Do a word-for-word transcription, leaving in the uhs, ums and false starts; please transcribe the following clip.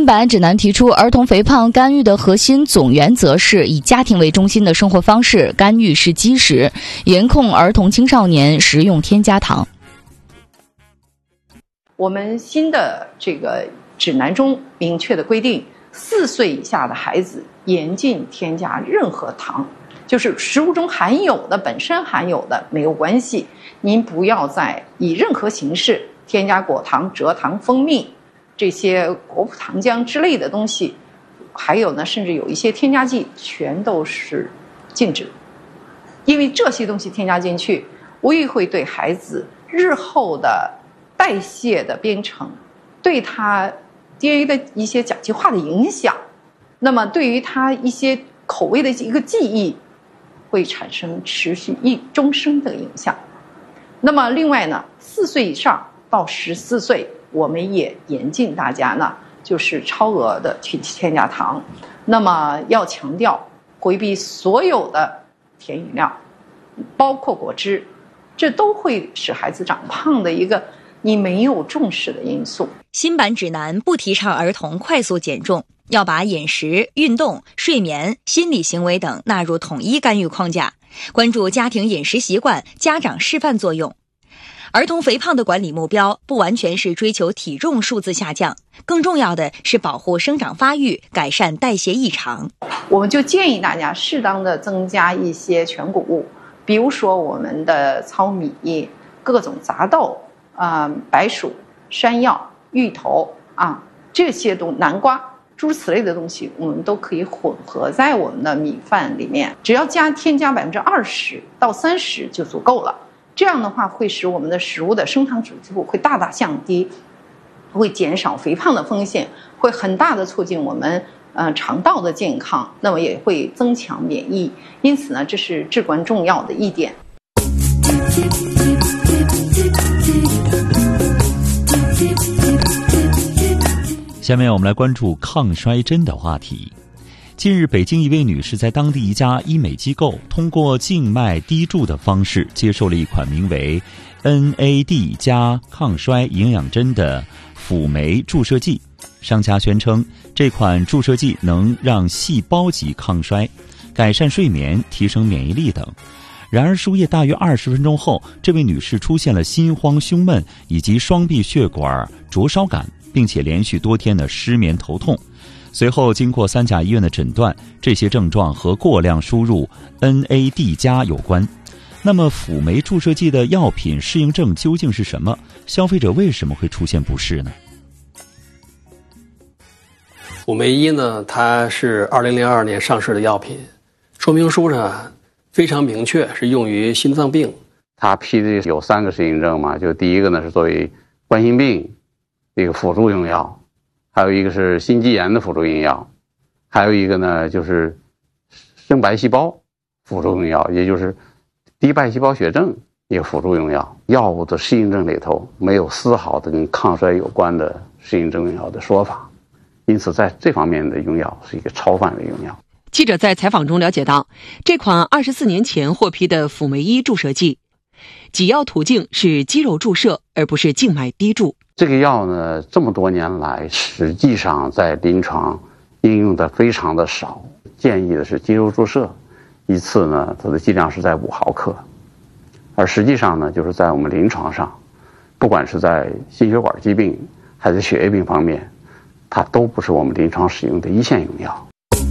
版指南提出，儿童肥胖干预的核心总原则是以家庭为中心的生活方式，干预是基石，严控儿童青少年食用添加糖。 我们新的这个指南中明确的规定，四岁以下的孩子严禁添加任何糖，就是食物中含有的本身含有的没有关系，您不要再以任何形式添加果糖、蔗糖、蜂蜜这些果脯糖浆之类的东西，还有呢，甚至有一些添加剂全都是禁止，因为这些东西添加进去，无疑会对孩子日后的代谢的编程，对他 D N A 的一些甲基化的影响，那么对于他一些口味的一个记忆，会产生持续一终生的影响。那么另外呢，四岁以上到十四岁，我们也严禁大家呢，就是超额的去添加糖。那么要强调回避所有的甜饮料，包括果汁，这都会使孩子长胖的一个你没有重视的因素。 新版指南不提倡儿童快速减重，要把饮食、运动、睡眠、心理行为等纳入统一干预框架，关注家庭饮食习惯、家长示范作用。儿童肥胖的管理目标不完全是追求体重数字下降，更重要的是保护生长发育，改善代谢异常。 我们就建议大家适当的增加一些全谷物，比如说我们的糙米、各种杂豆、呃、白薯、山药、芋头啊，这些东南瓜诸如此类的东西，我们都可以混合在我们的米饭里面，只要加添加百分之二十到三十就足够了。这样的话会使我们的食物的升糖指数会大大降低，会减少肥胖的风险，会很大的促进我们呃肠道的健康，那么也会增强免疫。因此呢，这是至关重要的一点。 下面我们来关注抗衰针的话题。近日，北京一位女士在当地一家医美机构通过静脉滴注的方式接受了一款名为 N A D 加抗衰营养针的辅酶注射剂。商家宣称，这款注射剂能让细胞级抗衰，改善睡眠、提升免疫力等。然而，输液大约二十分钟后，这位女士出现了心慌、胸闷以及双臂血管灼烧感，并且连续多天的失眠、头痛。随后经过三甲医院的诊断，这些症状和过量输入 N A D 加有关。那么辅酶注射剂的药品适应症究竟是什么？消费者为什么会出现不适呢？ 辅酶一呢，它是二零零二年上市的药品，说明书上非常明确，是用于心脏病。 它批的有三个适应症嘛，就第一个呢是作为冠心病一个辅助用药，还有一个是心肌炎的辅助用药，还有一个呢就是生白细胞辅助用药，也就是低白细胞血症一个辅助用药。药物的适应症里头没有丝毫的跟抗衰有关的适应症用药的说法，因此在这方面的用药是一个超范围用药。 记者在采访中了解到，这款二十四年前获批的辅酶一注射剂，给药途径是肌肉注射，而不是静脉滴注。 这个药呢，这么多年来实际上在临床应用的非常的少，建议的是肌肉注射，一次呢它的剂量是在五毫克，而实际上呢就是在我们临床上，不管是在心血管疾病还是血液病方面，它都不是我们临床使用的一线用药。